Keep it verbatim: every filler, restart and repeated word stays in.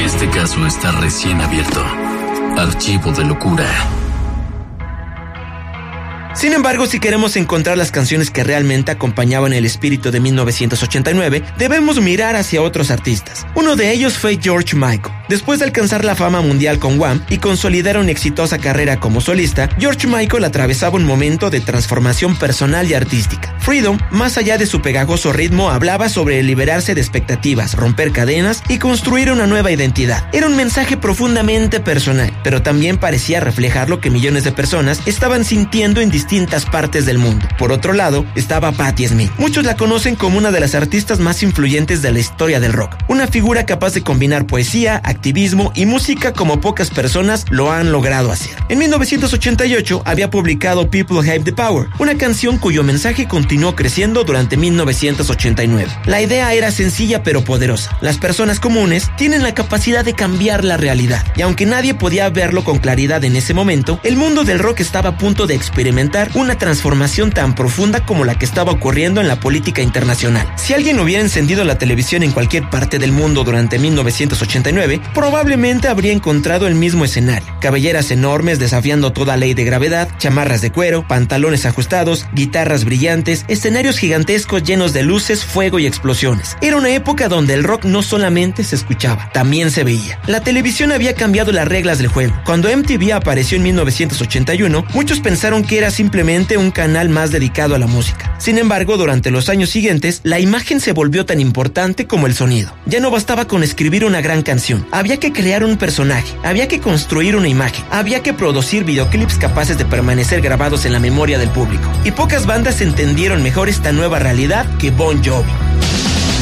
Este caso está recién abierto. Archivo de locura. Sin embargo, si queremos encontrar las canciones que realmente acompañaban el espíritu de mil novecientos ochenta y nueve, debemos mirar hacia otros artistas. Uno de ellos fue George Michael. Después de alcanzar la fama mundial con Wham y consolidar una exitosa carrera como solista, George Michael atravesaba un momento de transformación personal y artística. Freedom, más allá de su pegajoso ritmo, hablaba sobre liberarse de expectativas, romper cadenas y construir una nueva identidad. Era un mensaje profundamente personal, pero también parecía reflejar lo que millones de personas estaban sintiendo en distintas partes del mundo. Por otro lado, estaba Patti Smith. Muchos la conocen como una de las artistas más influyentes de la historia del rock. Una figura capaz de combinar poesía, activismo y música como pocas personas lo han logrado hacer. En mil novecientos ochenta y ocho había publicado People Have the Power, una canción cuyo mensaje continuó creciendo durante mil novecientos ochenta y nueve. La idea era sencilla pero poderosa. Las personas comunes tienen la capacidad de cambiar la realidad, y aunque nadie podía verlo con claridad en ese momento, el mundo del rock estaba a punto de experimentar una transformación tan profunda como la que estaba ocurriendo en la política internacional. Si alguien hubiera encendido la televisión en cualquier parte del mundo durante mil novecientos ochenta y nueve, probablemente habría encontrado el mismo escenario. Cabelleras enormes desafiando toda ley de gravedad, chamarras de cuero, pantalones ajustados, guitarras brillantes, escenarios gigantescos llenos de luces, fuego y explosiones. Era una época donde el rock no solamente se escuchaba, también se veía. La televisión había cambiado las reglas del juego. Cuando M T V apareció en mil novecientos ochenta y uno, muchos pensaron que era simplemente un canal más dedicado a la música. Sin embargo, durante los años siguientes, la imagen se volvió tan importante como el sonido. Ya no bastaba con escribir una gran canción. Había que crear un personaje, había que construir una imagen, había que producir videoclips capaces de permanecer grabados en la memoria del público. Y pocas bandas entendieron mejor esta nueva realidad que Bon Jovi.